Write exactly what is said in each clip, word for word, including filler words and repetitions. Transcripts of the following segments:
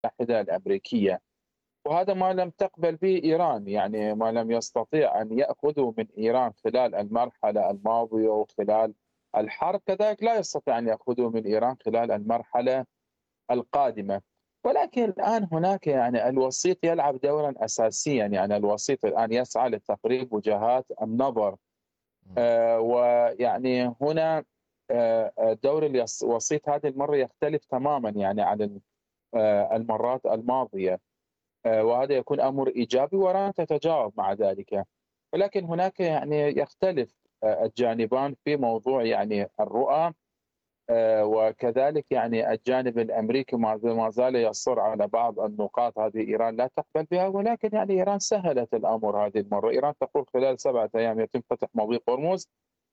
المتحدة الأمريكية، وهذا ما لم تقبل به إيران. يعني ما لم يستطيع أن يأخذوا من إيران خلال المرحلة الماضية وخلال الحرب، كذلك لا يستطيع أن يأخذوا من إيران خلال المرحلة القادمة. ولكن الآن هناك يعني الوسيط يلعب دورا أساسيا، يعني الوسيط الآن يسعى لتقريب وجهات النظر. آه، ويعني هنا آه، آه، دور اليس- الوسيط هذه المرة يختلف تماما يعني عن ال- آه، المرات الماضية. آه، وهذا يكون أمر إيجابي وإيران تتجاوب مع ذلك. ولكن هناك يعني يختلف آه، الجانبان في موضوع يعني الرؤى. آه، وكذلك يعني الجانب الامريكي ما ما زال يصر على بعض النقاط هذه ايران لا تقبل بها، ولكن يعني ايران سهلت الامر هذه المره. ايران تقول خلال سبعه ايام يتم فتح مضيق هرمز،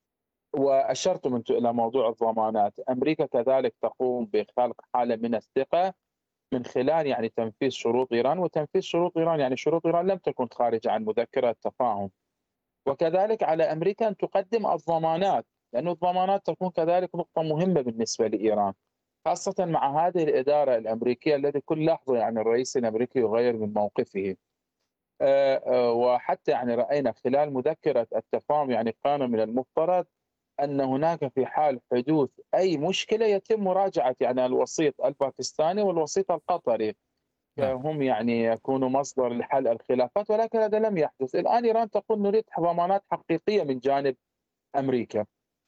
واشرتم انتم الى موضوع الضمانات. امريكا كذلك تقوم بخلق حاله من الثقه من خلال يعني تنفيذ شروط ايران. وتنفيذ شروط ايران يعني شروط ايران لم تكن خارجه عن مذكره تفاهم. وكذلك على امريكا ان تقدم الضمانات، لأن الضمانات تكون كذلك نقطة مهمة بالنسبة لإيران، خاصة مع هذه الإدارة الأمريكية التي كل لحظة يعني الرئيس الأمريكي يغير من موقفه. آه، آه، وحتى يعني رأينا خلال مذكرة التفاهم يعني كان من المفترض أن هناك في حال حدوث أي مشكلة يتم مراجعة يعني الوسيط الباكستاني والوسيط القطري، نعم. هم يعني يكونوا مصدر لحل الخلافات. ولكن هذا لم يحدث. الآن إيران تقول نريد ضمانات حقيقية من جانب أمريكا.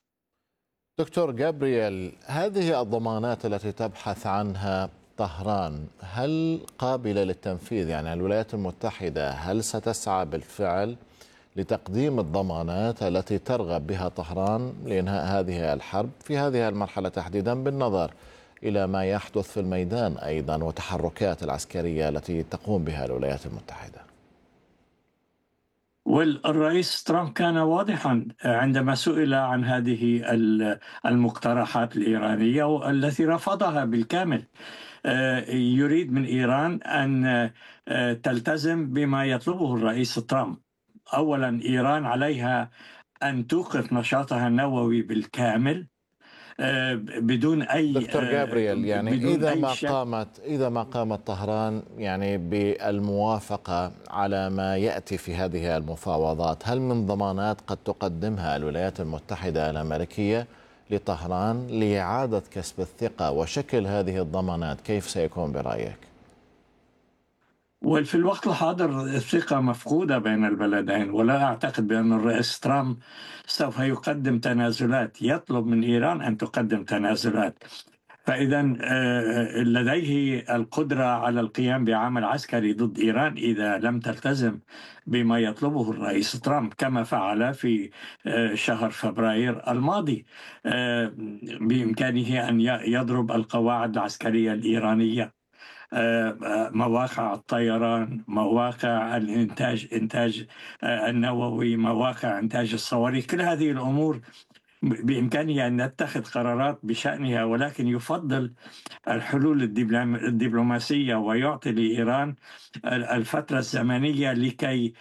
دكتور جابرييل، هذه الضمانات التي تبحث عنها طهران هل قابلة للتنفيذ؟ يعني الولايات المتحدة هل ستسعى بالفعل لتقديم الضمانات التي ترغب بها طهران لإنهاء هذه الحرب في هذه المرحلة تحديدا، بالنظر إلى ما يحدث في الميدان أيضا والتحركات العسكرية التي تقوم بها الولايات المتحدة؟ والرئيس ترامب كان واضحا عندما سئل عن هذه المقترحات الإيرانية والتي رفضها بالكامل. يريد من إيران أن تلتزم بما يطلبه الرئيس ترامب. أولا، إيران عليها أن توقف نشاطها النووي بالكامل بدون أي دكتور جابرييل، يعني بدون إذا أي ما شك. قامت إذا ما قامت طهران يعني بالموافقة على ما يأتي في هذه المفاوضات، هل من ضمانات قد تقدمها الولايات المتحدة الأمريكية لطهران لإعادة كسب الثقة؟ وشكل هذه الضمانات كيف سيكون برأيك؟ وفي الوقت الحاضر الثقة مفقودة بين البلدين، ولا أعتقد بأن الرئيس ترامب سوف يقدم تنازلات، يطلب من إيران أن تقدم تنازلات. فإذا لديه القدرة على القيام بعمل عسكري ضد إيران إذا لم تلتزم بما يطلبه الرئيس ترامب، كما فعل في آه، شهر فبراير الماضي. آه، بإمكانه أن يضرب القواعد العسكرية الإيرانية، مواقع الطيران، مواقع الإنتاج إنتاج النووي، مواقع إنتاج الصواريخ. كل هذه الأمور بإمكانه أن يتخذ قرارات بشأنها، ولكن يفضل الحلول الدبلوماسية ويعطي لإيران الفترة الزمنية لكي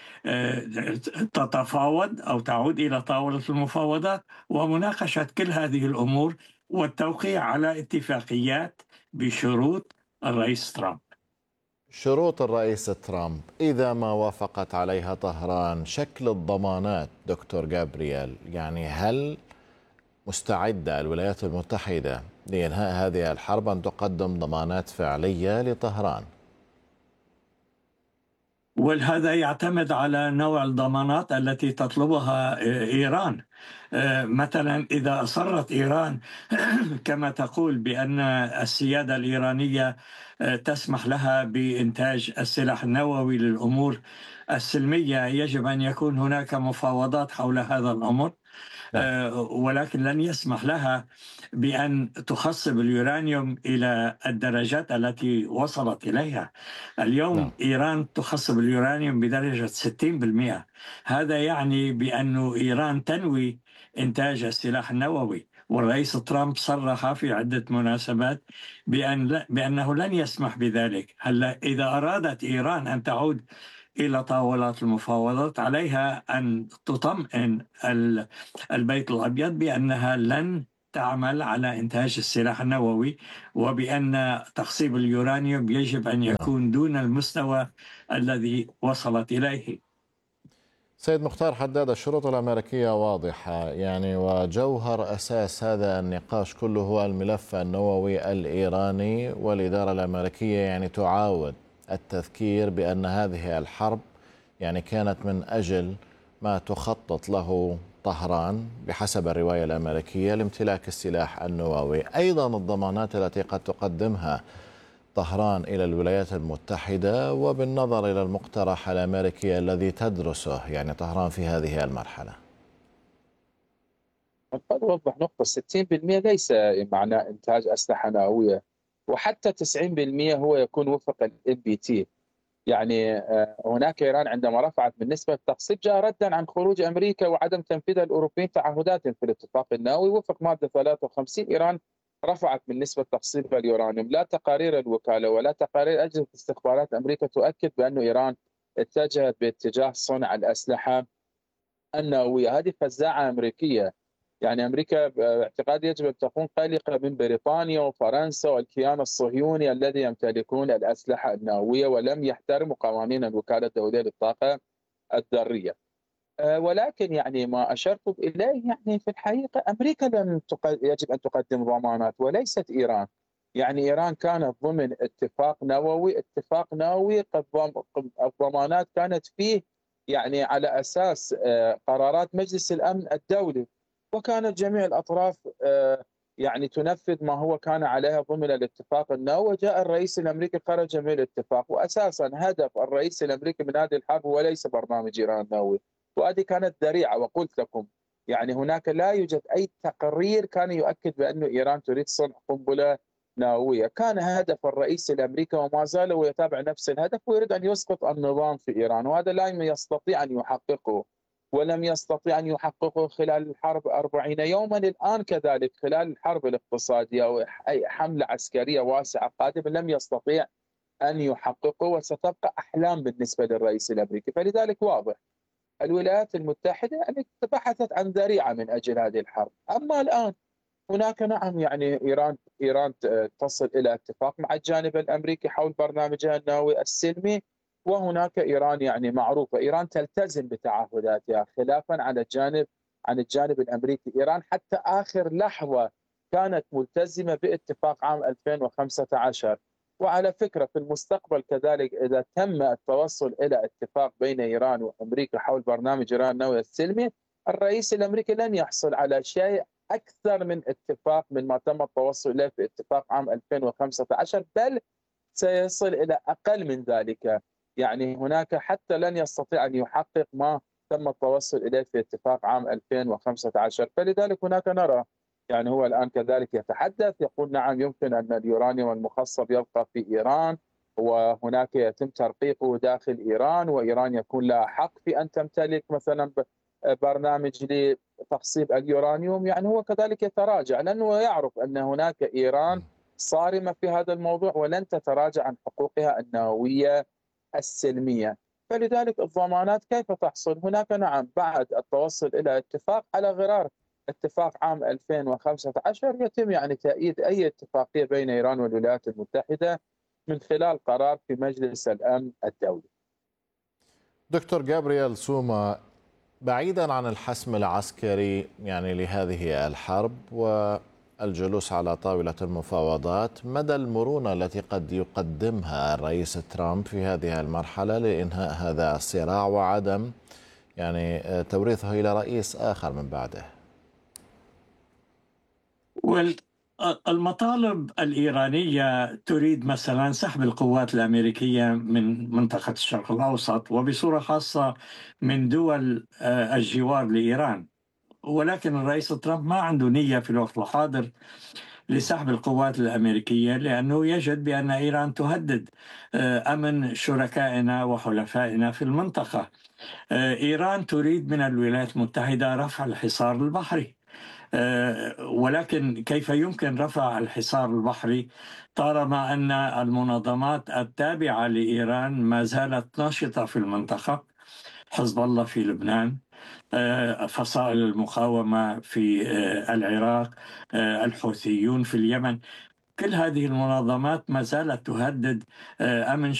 تتفاوض أو تعود إلى طاولة المفاوضات ومناقشة كل هذه الأمور والتوقيع على اتفاقيات بشروط الرئيس ترامب. شروط الرئيس ترامب إذا ما وافقت عليها طهران، شكل الضمانات دكتور جابرييل، يعني هل مستعدة الولايات المتحدة لإنهاء هذه الحرب أن تقدم ضمانات فعلية لطهران؟ وهذا يعتمد على نوع الضمانات التي تطلبها إيران. مثلا إذا أصرت إيران كما تقول بأن السيادة الإيرانية تسمح لها بإنتاج السلاح النووي للأمور السلمية، يجب أن يكون هناك مفاوضات حول هذا الأمر. نعم. ولكن لن يسمح لها بأن تخصب اليورانيوم إلى الدرجات التي وصلت إليها نعم. اليوم. إيران تخصب اليورانيوم بدرجة ستين بالمئة. هذا يعني بأن إيران تنوي إنتاج السلاح النووي، والرئيس ترامب صرح في عدة مناسبات بأن بأنه لن يسمح بذلك. هلا إذا أرادت إيران أن تعود إلى طاولات المفاوضات، عليها أن تطمئن البيت الأبيض بأنها لن تعمل على إنتاج السلاح النووي، وبأن تخصيب اليورانيوم يجب أن نعم. يكون دون المستوى الذي وصلت إليه. سيد مختار حداد، الشروط الأمريكية واضحة يعني، وجوهر أساس هذا النقاش كله هو الملف النووي الإيراني، والإدارة الأمريكية يعني تعاود التذكير بأن هذه الحرب يعني كانت من أجل ما تخطط له طهران بحسب الرواية الأمريكية لامتلاك السلاح النووي. أيضا الضمانات التي قد تقدمها طهران إلى الولايات المتحدة، وبالنظر إلى المقترح الأمريكي الذي تدرسه يعني طهران في هذه المرحلة. قد أوضح نقطة: ستين بالمئة ليس معنى إنتاج أسلحة نووية، وحتى تسعين بالمئة هو يكون وفق ال إن بي تي. يعني آه، هناك إيران عندما رفعت من نسبة التخصيب جاء ردا عن خروج أمريكا وعدم تنفيذ الأوروبيين تعهداتهم في الاتفاق النووي. وفق مادة ثلاثة وخمسين إيران رفعت من نسبة تخصيب اليورانيوم. لا تقارير الوكالة ولا تقارير أجهزة استخبارات أمريكا تؤكد بأن إيران اتجهت باتجاه صنع الأسلحة النووية. هذه فزاعة أمريكية. يعني أمريكا باعتقادي يجب أن تكون قلقة من بريطانيا وفرنسا والكيان الصهيوني الذي يمتلكون الأسلحة النووية ولم يحترموا قوانين الوكالة الدولية للطاقة الذرية. آه، ولكن يعني ما أشرت إليه يعني في الحقيقة أمريكا لم تق... يجب أن تقدم ضمانات وليست إيران. يعني إيران كانت ضمن اتفاق نووي، اتفاق نووي قد ضم... الضمانات كانت فيه يعني على أساس آه، قرارات مجلس الأمن الدولي، وكانت جميع الأطراف آه، يعني تنفذ ما هو كان عليها ضمن الاتفاق النووي. وجاء الرئيس الأمريكي خرج من الاتفاق، وأساسا هدف الرئيس الأمريكي من هذه الحرب هو ليس برنامج إيران النووي، وهذه كانت ذريعة. وقلت لكم يعني هناك لا يوجد أي تقرير كان يؤكد بأن إيران تريد صنع قنبلة نووية. كان هدف الرئيس الأمريكي وما زال ويتابع نفس الهدف، ويريد أن يسقط النظام في إيران، وهذا لا يستطيع أن يحققه، ولم يستطيع أن يحققه خلال الحرب أربعين يوما. الآن كذلك خلال الحرب الاقتصادية أو أي حملة عسكرية واسعة قادمة لم يستطيع أن يحققه، وستبقى أحلام بالنسبة للرئيس الأمريكي. فلذلك واضح الولايات المتحدة يعني بحثت عن ذريعة من أجل هذه الحرب. أما الآن هناك نعم يعني إيران إيران تصل إلى اتفاق مع الجانب الأمريكي حول برنامجها النووي السلمي، وهناك إيران يعني معروفة إيران تلتزم بتعهداتها خلافا على الجانب عن الجانب الأمريكي. إيران حتى آخر لحظة كانت ملتزمة باتفاق عام ألفين وخمسة عشر. وعلى فكرة في المستقبل كذلك إذا تم التوصل إلى اتفاق بين إيران وأمريكا حول برنامج إيران النووي السلمي، الرئيس الأمريكي لن يحصل على شيء أكثر من اتفاق من ما تم التوصل إليه في اتفاق عام ألفين وخمسة عشر، بل سيصل إلى أقل من ذلك. يعني هناك حتى لن يستطيع أن يحقق ما تم التوصل إليه في اتفاق عام ألفين وخمسة عشر. فلذلك هناك نرى يعني هو الآن كذلك يتحدث يقول نعم يمكن أن اليورانيوم المخصب يبقى في إيران، وهناك يتم ترقيقه داخل إيران، وإيران يكون لها حق في أن تمتلك مثلا برنامج لتخصيب اليورانيوم. يعني هو كذلك يتراجع لأنه يعرف أن هناك إيران صارمة في هذا الموضوع ولن تتراجع عن حقوقها النووية السلمية. فلذلك الضمانات كيف تحصل؟ هناك نعم بعد التوصل إلى اتفاق على غرار اتفاق عام ألفين وخمسة عشر يتم يعني تأييد أي اتفاقية بين إيران والولايات المتحدة من خلال قرار في مجلس الأمن الدولي. دكتور جابرييل سوما، بعيدا عن الحسم العسكري يعني لهذه الحرب والجلوس على طاولة المفاوضات، مدى المرونة التي قد يقدمها الرئيس ترامب في هذه المرحلة لإنهاء هذا الصراع وعدم يعني توريثه إلى رئيس آخر من بعده؟ المطالب الإيرانية تريد مثلا سحب القوات الأمريكية من منطقة الشرق الأوسط، وبصورة خاصة من دول الجوار لإيران. ولكن الرئيس ترامب ما عنده نية في الوقت الحاضر لسحب القوات الأمريكية، لأنه يجد بأن إيران تهدد أمن شركائنا وحلفائنا في المنطقة. إيران تريد من الولايات المتحدة رفع الحصار البحري، ولكن كيف يمكن رفع الحصار البحري طالما أن المنظمات التابعة لإيران ما زالت ناشطة في المنطقة؟ حزب الله في لبنان، فصائل المقاومة في العراق، الحوثيون في اليمن. كل هذه المنظمات ما زالت تهدد أمن